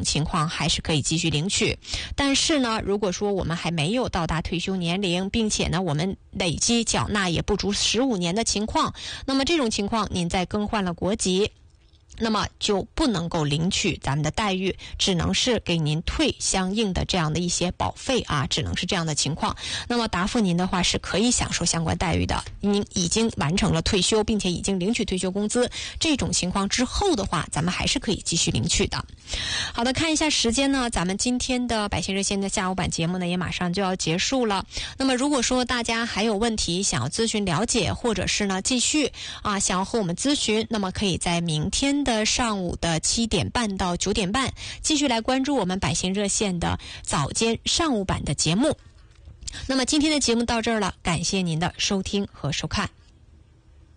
情况还是可以继续领取。但是呢，如果说我们还没有到达退休年龄，并且呢我们累计缴纳也不足15年的情况，那么这种情况您在更换了国籍，那么就不能够领取咱们的待遇，只能是给您退相应的这样的一些保费啊，只能是这样的情况。那么答复您的话是可以享受相关待遇的，您已经完成了退休，并且已经领取退休工资，这种情况之后的话，咱们还是可以继续领取的。好的，看一下时间呢，咱们今天的百姓热线的下午版节目呢也马上就要结束了。那么如果说大家还有问题想要咨询了解，或者是呢继续想要和我们咨询，那么可以在明天的上午的7点半到9点半继续来关注我们百姓热线的早间上午版的节目。那么今天的节目到这儿了，感谢您的收听和收看。